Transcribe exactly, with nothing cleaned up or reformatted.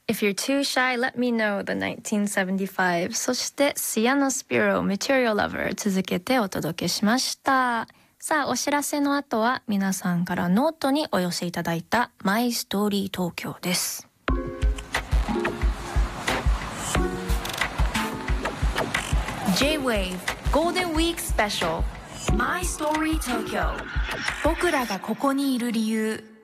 If you're too shy, let me know theナインティーンセブンティーファイブ そしてシアノスピロ Material Lover 続けてお届けしました。さあお知らせの後は皆さんからノートにお寄せいただいたマイストーリー東京です。J-Wave Golden Week Special My Story Tokyo 僕らがここにいる理由